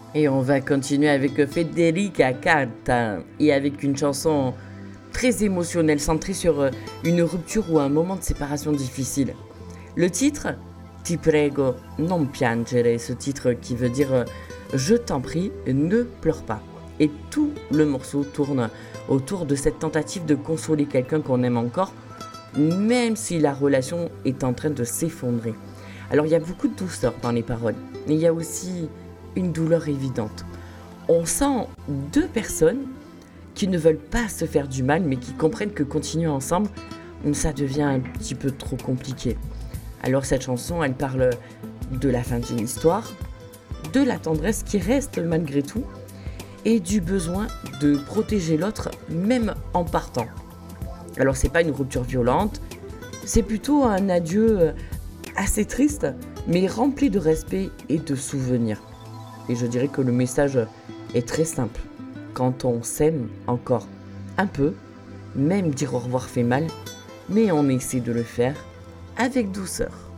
Et on va continuer avec Federica Carta et avec une chanson très émotionnelle centrée sur une rupture ou un moment de séparation difficile. Le titre, Ti prego non piangere, ce titre qui veut dire je t'en prie, ne pleure pas. Et tout le morceau tourne autour de cette tentative de consoler quelqu'un qu'on aime encore, même si la relation est en train de s'effondrer. Alors il y a beaucoup de douceur dans les paroles, mais il y a aussi une douleur évidente. On sent deux personnes qui ne veulent pas se faire du mal, mais qui comprennent que continuer ensemble, ça devient un petit peu trop compliqué. Alors cette chanson, elle parle de la fin d'une histoire, de la tendresse qui reste malgré tout, et du besoin de protéger l'autre même en partant. Alors c'est pas une rupture violente, c'est plutôt un adieu assez triste, mais rempli de respect et de souvenirs. Et je dirais que le message est très simple. Quand on s'aime encore un peu, même dire au revoir fait mal, mais on essaie de le faire avec douceur.